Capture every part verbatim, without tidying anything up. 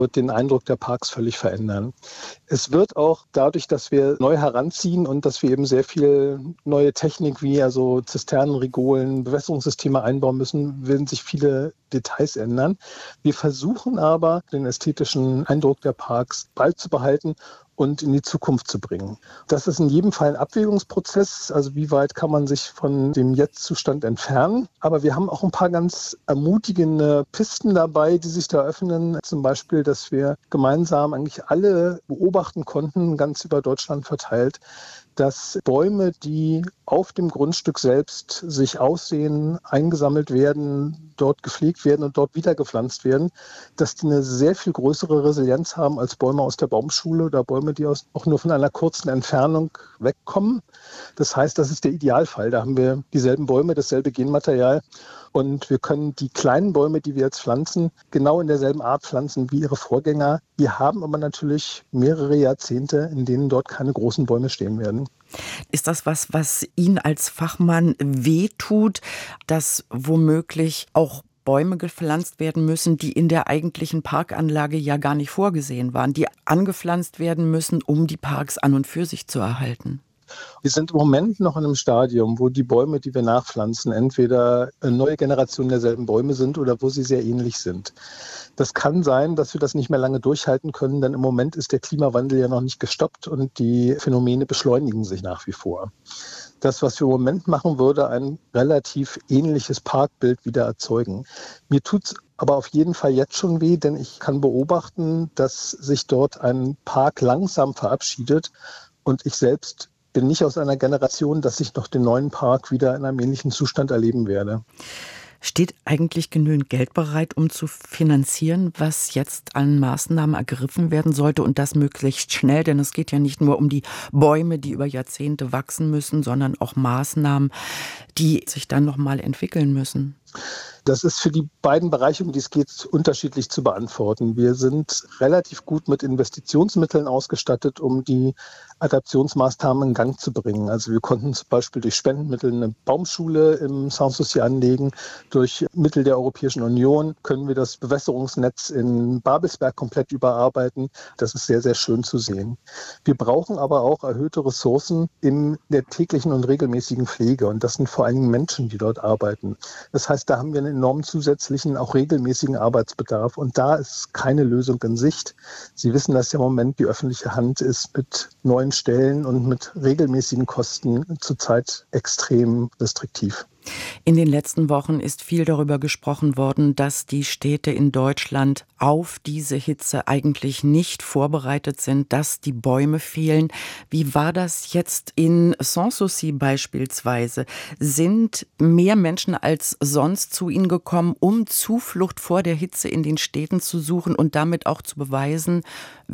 wird den Eindruck der Parks völlig verändern. Es wird auch dadurch, dass wir neu heranziehen und dass wir eben sehr viel neue Technik wie also Zisternenrigolen, Bewässerungssysteme einbauen müssen, werden sich viele Details ändern. Wir versuchen aber, den ästhetischen Eindruck der Parks beizubehalten und in die Zukunft zu bringen. Das ist in jedem Fall ein Abwägungsprozess, also wie weit kann man sich von dem Jetzt-Zustand entfernen. Aber wir haben auch ein paar ganz ermutigende Pisten dabei, die sich da öffnen. Zum Beispiel, dass wir gemeinsam eigentlich alle beobachten konnten, ganz über Deutschland verteilt, dass Bäume, die auf dem Grundstück selbst sich aussehen, eingesammelt werden, dort gepflegt werden und dort wieder gepflanzt werden, dass die eine sehr viel größere Resilienz haben als Bäume aus der Baumschule oder Bäume, die aus, auch nur von einer kurzen Entfernung wegkommen. Das heißt, das ist der Idealfall. Da haben wir dieselben Bäume, dasselbe Genmaterial. Und wir können die kleinen Bäume, die wir jetzt pflanzen, genau in derselben Art pflanzen wie ihre Vorgänger. Wir haben aber natürlich mehrere Jahrzehnte, in denen dort keine großen Bäume stehen werden. Ist das was, was Ihnen als Fachmann wehtut, dass womöglich auch Bäume gepflanzt werden müssen, die in der eigentlichen Parkanlage ja gar nicht vorgesehen waren, die angepflanzt werden müssen, um die Parks an und für sich zu erhalten? Wir sind im Moment noch in einem Stadium, wo die Bäume, die wir nachpflanzen, entweder neue Generationen derselben Bäume sind oder wo sie sehr ähnlich sind. Das kann sein, dass wir das nicht mehr lange durchhalten können, denn im Moment ist der Klimawandel ja noch nicht gestoppt und die Phänomene beschleunigen sich nach wie vor. Das, was wir im Moment machen, würde ein relativ ähnliches Parkbild wieder erzeugen. Mir tut es aber auf jeden Fall jetzt schon weh, denn ich kann beobachten, dass sich dort ein Park langsam verabschiedet und ich selbst bin nicht aus einer Generation, dass ich noch den neuen Park wieder in einem ähnlichen Zustand erleben werde. Steht eigentlich genügend Geld bereit, um zu finanzieren, was jetzt an Maßnahmen ergriffen werden sollte und das möglichst schnell? Denn es geht ja nicht nur um die Bäume, die über Jahrzehnte wachsen müssen, sondern auch Maßnahmen, die sich dann noch mal entwickeln müssen. Das ist für die beiden Bereiche, um die es geht, unterschiedlich zu beantworten. Wir sind relativ gut mit Investitionsmitteln ausgestattet, um die Adaptionsmaßnahmen in Gang zu bringen. Also wir konnten zum Beispiel durch Spendenmittel eine Baumschule im Sanssouci anlegen. Durch Mittel der Europäischen Union können wir das Bewässerungsnetz in Babelsberg komplett überarbeiten. Das ist sehr, sehr schön zu sehen. Wir brauchen aber auch erhöhte Ressourcen in der täglichen und regelmäßigen Pflege. Und das sind vor allen Dingen Menschen, die dort arbeiten. Das heißt, da haben wir einen enormen zusätzlichen, auch regelmäßigen Arbeitsbedarf. Und da ist keine Lösung in Sicht. Sie wissen, dass ja im Moment die öffentliche Hand ist mit neuen Stellen und mit regelmäßigen Kosten zurzeit extrem restriktiv. In den letzten Wochen ist viel darüber gesprochen worden, dass die Städte in Deutschland auf diese Hitze eigentlich nicht vorbereitet sind, dass die Bäume fehlen. Wie war das jetzt in Sanssouci beispielsweise? Sind mehr Menschen als sonst zu Ihnen gekommen, um Zuflucht vor der Hitze in den Städten zu suchen und damit auch zu beweisen,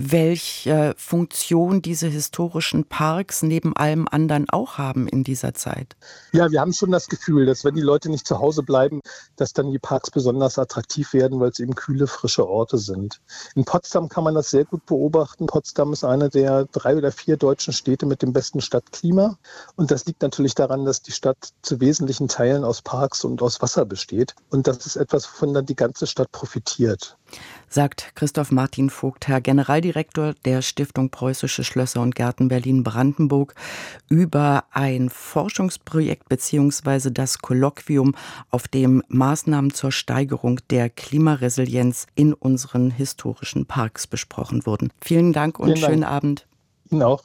welche Funktion diese historischen Parks neben allem anderen auch haben in dieser Zeit? Ja, wir haben schon das Gefühl, dass wenn die Leute nicht zu Hause bleiben, dass dann die Parks besonders attraktiv werden, weil es eben kühle, frische Orte sind. In Potsdam kann man das sehr gut beobachten. Potsdam ist eine der drei oder vier deutschen Städte mit dem besten Stadtklima. Und das liegt natürlich daran, dass die Stadt zu wesentlichen Teilen aus Parks und aus Wasser besteht. Und das ist etwas, wovon dann die ganze Stadt profitiert. Sagt Christoph Martin Vogt, Herr Generaldirektor der Stiftung Preußische Schlösser und Gärten Berlin-Brandenburg, über ein Forschungsprojekt bzw. das Kolloquium, auf dem Maßnahmen zur Steigerung der Klimaresilienz in unseren historischen Parks besprochen wurden. Vielen Dank und Vielen Dank. Schönen Abend. Ihnen auch.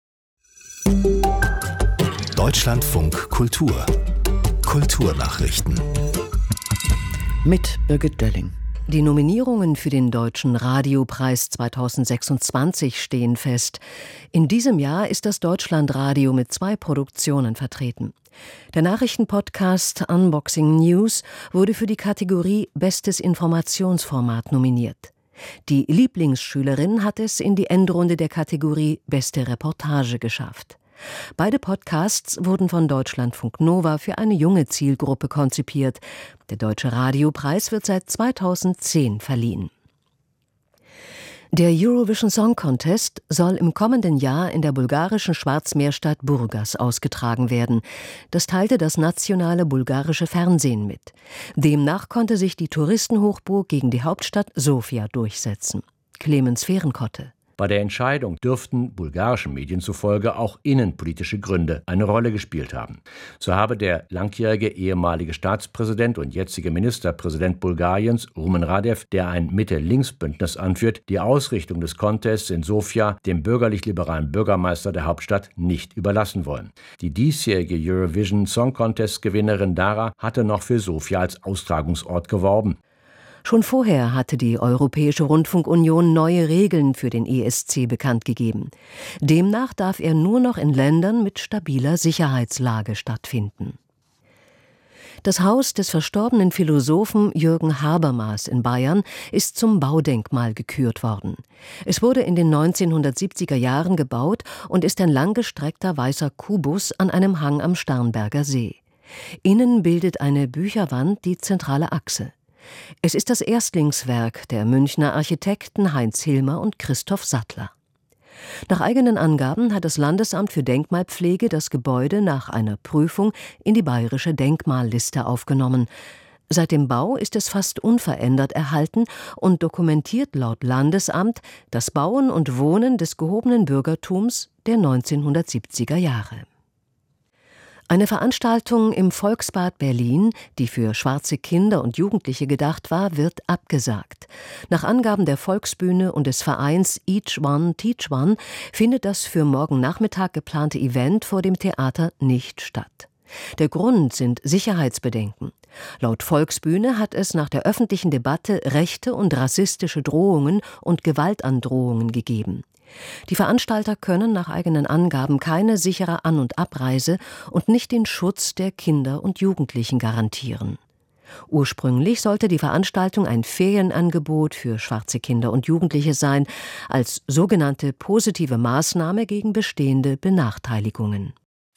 Deutschlandfunk Kultur. Kulturnachrichten. Mit Birgit Dölling. Die Nominierungen für den Deutschen Radiopreis zweitausendsechsundzwanzig stehen fest. In diesem Jahr ist das Deutschlandradio mit zwei Produktionen vertreten. Der Nachrichtenpodcast Unboxing News wurde für die Kategorie Bestes Informationsformat nominiert. Die Lieblingsschülerin hat es in die Endrunde der Kategorie Beste Reportage geschafft. Beide Podcasts wurden von Deutschlandfunk Nova für eine junge Zielgruppe konzipiert. Der Deutsche Radiopreis wird seit zweitausendzehn verliehen. Der Eurovision Song Contest soll im kommenden Jahr in der bulgarischen Schwarzmeerstadt Burgas ausgetragen werden. Das teilte das nationale bulgarische Fernsehen mit. Demnach konnte sich die Touristenhochburg gegen die Hauptstadt Sofia durchsetzen. Clemens Fehrenkotte. Bei der Entscheidung dürften bulgarischen Medien zufolge auch innenpolitische Gründe eine Rolle gespielt haben. So habe der langjährige ehemalige Staatspräsident und jetzige Ministerpräsident Bulgariens, Rumen Radev, der ein Mitte-Links-Bündnis anführt, die Ausrichtung des Contests in Sofia dem bürgerlich-liberalen Bürgermeister der Hauptstadt nicht überlassen wollen. Die diesjährige Eurovision Song Contest-Gewinnerin Dara hatte noch für Sofia als Austragungsort geworben. Schon vorher hatte die Europäische Rundfunkunion neue Regeln für den E S C bekannt gegeben. Demnach darf er nur noch in Ländern mit stabiler Sicherheitslage stattfinden. Das Haus des verstorbenen Philosophen Jürgen Habermas in Bayern ist zum Baudenkmal gekürt worden. Es wurde in den neunzehnhundertsiebziger Jahren gebaut und ist ein langgestreckter weißer Kubus an einem Hang am Starnberger See. Innen bildet eine Bücherwand die zentrale Achse. Es ist das Erstlingswerk der Münchner Architekten Heinz Hilmer und Christoph Sattler. Nach eigenen Angaben hat das Landesamt für Denkmalpflege das Gebäude nach einer Prüfung in die bayerische Denkmalliste aufgenommen. Seit dem Bau ist es fast unverändert erhalten und dokumentiert laut Landesamt das Bauen und Wohnen des gehobenen Bürgertums der neunzehnhundertsiebziger Jahre. Eine Veranstaltung im Volksbad Berlin, die für schwarze Kinder und Jugendliche gedacht war, wird abgesagt. Nach Angaben der Volksbühne und des Vereins Each One Teach One findet das für morgen Nachmittag geplante Event vor dem Theater nicht statt. Der Grund sind Sicherheitsbedenken. Laut Volksbühne hat es nach der öffentlichen Debatte rechte und rassistische Drohungen und Gewaltandrohungen gegeben. Die Veranstalter können nach eigenen Angaben keine sichere An- und Abreise und nicht den Schutz der Kinder und Jugendlichen garantieren. Ursprünglich sollte die Veranstaltung ein Ferienangebot für schwarze Kinder und Jugendliche sein, als sogenannte positive Maßnahme gegen bestehende Benachteiligungen.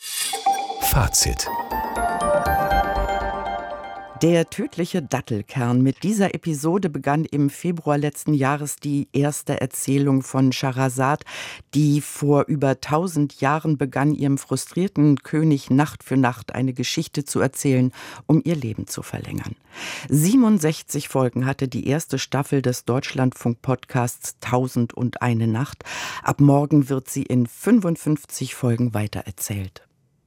Fazit. Der tödliche Dattelkern. Mit dieser Episode begann im Februar letzten Jahres die erste Erzählung von Scheherazade, die vor über tausend Jahren begann, ihrem frustrierten König Nacht für Nacht eine Geschichte zu erzählen, um ihr Leben zu verlängern. siebenundsechzig Folgen hatte die erste Staffel des Deutschlandfunk-Podcasts Tausend und eine Nacht. Ab morgen wird sie in fünfundfünfzig Folgen weitererzählt.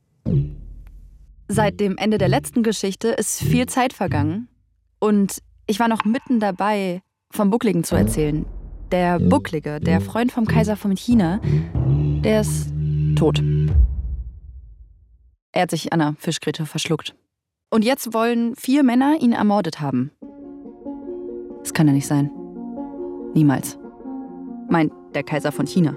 Seit dem Ende der letzten Geschichte ist viel Zeit vergangen und ich war noch mitten dabei, vom Buckligen zu erzählen. Der Bucklige, der Freund vom Kaiser von China, der ist tot. Er hat sich an einer Fischgräte verschluckt. Und jetzt wollen vier Männer ihn ermordet haben. Das kann ja nicht sein. Niemals. Meint der Kaiser von China.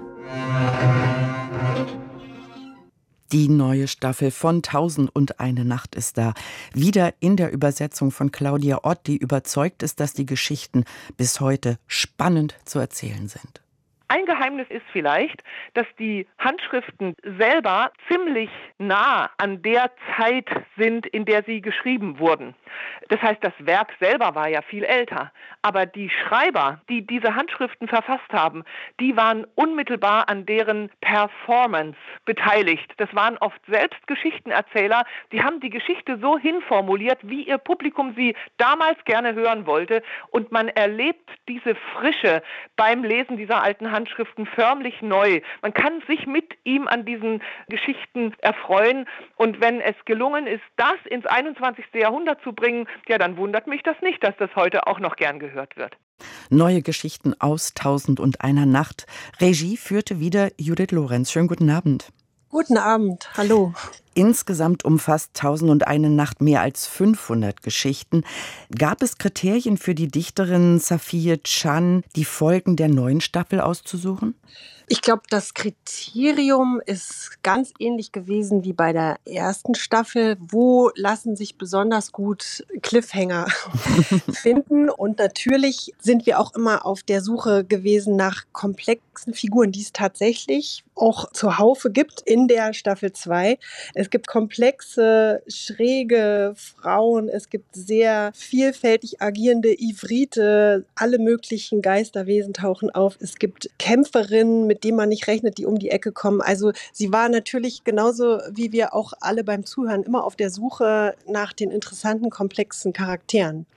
Die neue Staffel von Tausend und eine Nacht ist da. Wieder in der Übersetzung von Claudia Ott, die überzeugt ist, dass die Geschichten bis heute spannend zu erzählen sind. Ein Geheimnis ist vielleicht, dass die Handschriften selber ziemlich nah an der Zeit sind, in der sie geschrieben wurden. Das heißt, das Werk selber war ja viel älter. Aber die Schreiber, die diese Handschriften verfasst haben, die waren unmittelbar an deren Performance beteiligt. Das waren oft selbst Geschichtenerzähler, die haben die Geschichte so hinformuliert, wie ihr Publikum sie damals gerne hören wollte. Und man erlebt diese Frische beim Lesen dieser alten Handschriften förmlich neu. Man kann sich mit ihm an diesen Geschichten erfreuen. Und wenn es gelungen ist, das ins einundzwanzigste Jahrhundert zu bringen, ja, dann wundert mich das nicht, dass das heute auch noch gern gehört wird. Neue Geschichten aus Tausend und einer Nacht. Regie führte wieder Judith Lorenz. Schönen guten Abend. Guten Abend, hallo. Insgesamt umfasst Tausend und eine Nacht mehr als fünfhundert Geschichten. Gab es Kriterien für die Dichterin Safiye Can, die Folgen der neuen Staffel auszusuchen? Ich glaube, das Kriterium ist ganz ähnlich gewesen wie bei der ersten Staffel. Wo lassen sich besonders gut Cliffhanger finden? Und natürlich sind wir auch immer auf der Suche gewesen nach komplexen Figuren, die es tatsächlich auch zuhaufe gibt in der Staffel zwei. Es Es gibt komplexe, schräge Frauen, es gibt sehr vielfältig agierende Ivrite, alle möglichen Geisterwesen tauchen auf. Es gibt Kämpferinnen, mit denen man nicht rechnet, die um die Ecke kommen. Also sie war natürlich genauso wie wir auch alle beim Zuhören immer auf der Suche nach den interessanten, komplexen Charakteren.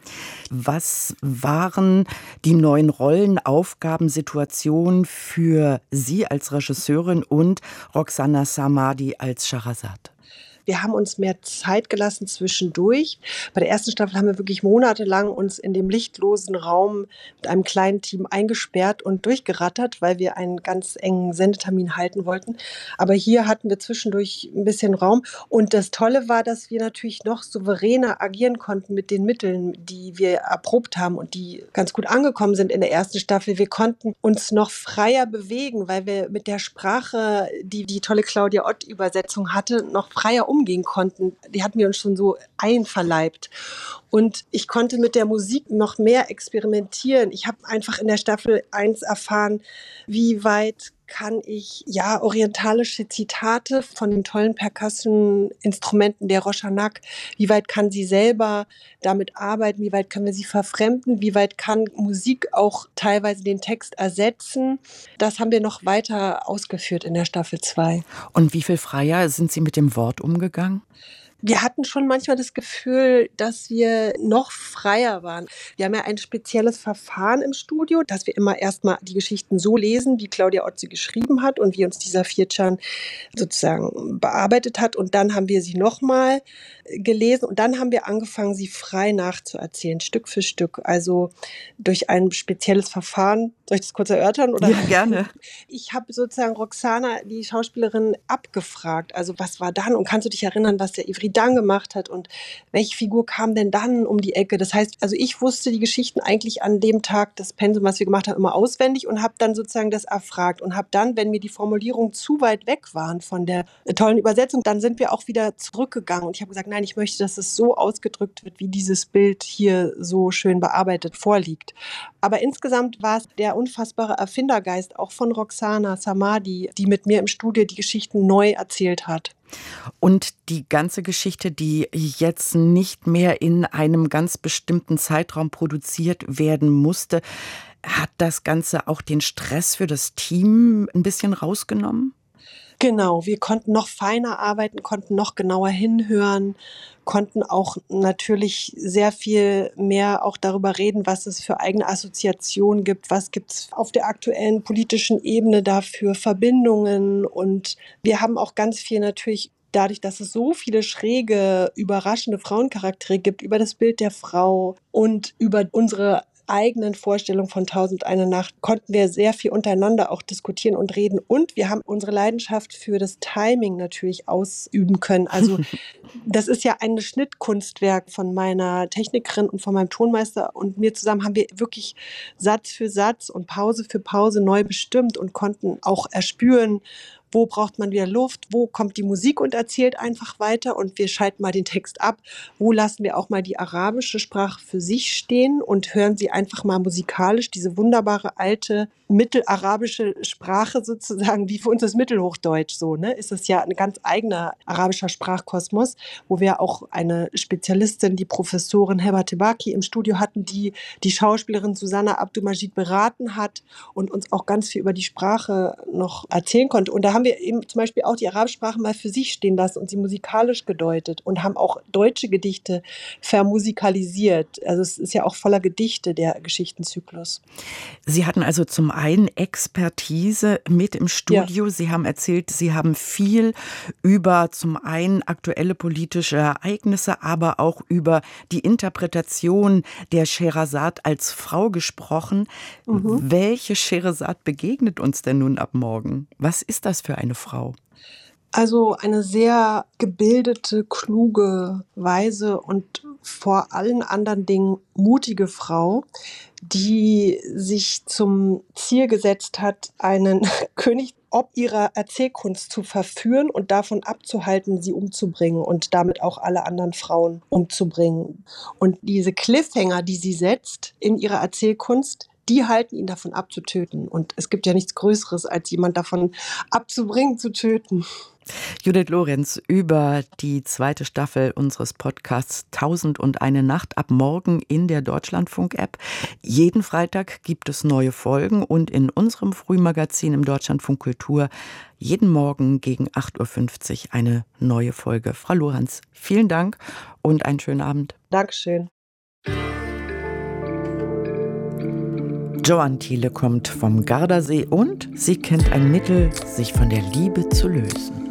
Was waren die neuen Rollen, Aufgaben, Situationen für Sie als Regisseurin und Roxana Samadi als Scheherazade? Wir haben uns mehr Zeit gelassen zwischendurch. Bei der ersten Staffel haben wir wirklich monatelang uns in dem lichtlosen Raum mit einem kleinen Team eingesperrt und durchgerattert, weil wir einen ganz engen Sendetermin halten wollten. Aber hier hatten wir zwischendurch ein bisschen Raum. Und das Tolle war, dass wir natürlich noch souveräner agieren konnten mit den Mitteln, die wir erprobt haben und die ganz gut angekommen sind in der ersten Staffel. Wir konnten uns noch freier bewegen, weil wir mit der Sprache, die die tolle Claudia Ott-Übersetzung hatte, noch freier umgehen umgehen konnten. Die hatten wir uns schon so einverleibt. Und ich konnte mit der Musik noch mehr experimentieren. Ich habe einfach in der Staffel eins erfahren, wie weit kann ich ja orientalische Zitate von den tollen Percussion-Instrumenten der Roshanak, wie weit kann sie selber damit arbeiten, wie weit können wir sie verfremden, wie weit kann Musik auch teilweise den Text ersetzen. Das haben wir noch weiter ausgeführt in der Staffel zwei. Und wie viel freier sind Sie mit dem Wort umgegangen? Wir hatten schon manchmal das Gefühl, dass wir noch freier waren. Wir haben ja ein spezielles Verfahren im Studio, dass wir immer erstmal die Geschichten so lesen, wie Claudia Ott sie geschrieben hat und wie uns dieser Viertschan sozusagen bearbeitet hat. Und dann haben wir sie nochmal gelesen und dann haben wir angefangen, sie frei nachzuerzählen, Stück für Stück. Also durch ein spezielles Verfahren. Soll ich das kurz erörtern? Oder? Ja, gerne. Ich habe sozusagen Roxana, die Schauspielerin, abgefragt. Also was war dann? Und kannst du dich erinnern, was der Ivry dann gemacht hat? Und welche Figur kam denn dann um die Ecke? Das heißt, also ich wusste die Geschichten eigentlich an dem Tag, das Pensum, was wir gemacht haben, immer auswendig und habe dann sozusagen das erfragt. Und habe dann, wenn mir die Formulierungen zu weit weg waren von der tollen Übersetzung, dann sind wir auch wieder zurückgegangen. Und ich habe gesagt, nein, ich möchte, dass es so ausgedrückt wird, wie dieses Bild hier so schön bearbeitet vorliegt. Aber insgesamt war es der unfassbare Erfindergeist auch von Roxana Samadi, die mit mir im Studio die Geschichten neu erzählt hat. Und die ganze Geschichte, die jetzt nicht mehr in einem ganz bestimmten Zeitraum produziert werden musste, hat das Ganze auch den Stress für das Team ein bisschen rausgenommen? Genau, wir konnten noch feiner arbeiten, konnten noch genauer hinhören, konnten auch natürlich sehr viel mehr auch darüber reden, was es für eigene Assoziationen gibt, was gibt es auf der aktuellen politischen Ebene dafür Verbindungen. Und wir haben auch ganz viel natürlich dadurch, dass es so viele schräge, überraschende Frauencharaktere gibt, über das Bild der Frau und über unsere eigenen Vorstellung von Tausend eine Nacht konnten wir sehr viel untereinander auch diskutieren und reden. Und wir haben unsere Leidenschaft für das Timing natürlich ausüben können. Also das ist ja ein Schnittkunstwerk von meiner Technikerin und von meinem Tonmeister und mir zusammen haben wir wirklich Satz für Satz und Pause für Pause neu bestimmt und konnten auch erspüren, wo braucht man wieder Luft, wo kommt die Musik und erzählt einfach weiter und wir schalten mal den Text ab, wo lassen wir auch mal die arabische Sprache für sich stehen und hören sie einfach mal musikalisch, diese wunderbare alte mittelarabische Sprache sozusagen, wie für uns das Mittelhochdeutsch so, ne, ist es ja ein ganz eigener arabischer Sprachkosmos, wo wir auch eine Spezialistin, die Professorin Heba Tebaki im Studio hatten, die die Schauspielerin Susanna Abdul-Majid beraten hat und uns auch ganz viel über die Sprache noch erzählen konnte. Und da haben wir eben zum Beispiel auch die arabische Sprache mal für sich stehen lassen und sie musikalisch gedeutet und haben auch deutsche Gedichte vermusikalisiert. Also es ist ja auch voller Gedichte, der Geschichtenzyklus. Sie hatten also zum einen Expertise mit im Studio. Ja. Sie haben erzählt, Sie haben viel über zum einen aktuelle politische Ereignisse, aber auch über die Interpretation der Scheherazade als Frau gesprochen. Mhm. Welche Scheherazade begegnet uns denn nun ab morgen? Was ist das für eine Frau? Also eine sehr gebildete, kluge, weise und vor allen anderen Dingen mutige Frau, die sich zum Ziel gesetzt hat, einen König ob ihrer Erzählkunst zu verführen und davon abzuhalten, sie umzubringen und damit auch alle anderen Frauen umzubringen. Und diese Cliffhanger, die sie setzt in ihrer Erzählkunst, die halten ihn davon ab zu töten. Und es gibt ja nichts Größeres, als jemand davon abzubringen, zu töten. Judith Lorenz über die zweite Staffel unseres Podcasts Tausend und eine Nacht ab morgen in der Deutschlandfunk-App. Jeden Freitag gibt es neue Folgen und in unserem Frühmagazin im Deutschlandfunk Kultur jeden Morgen gegen acht Uhr fünfzig eine neue Folge. Frau Lorenz, vielen Dank und einen schönen Abend. Dankeschön. Joanne Thiele kommt vom Gardasee und sie kennt ein Mittel, sich von der Liebe zu lösen.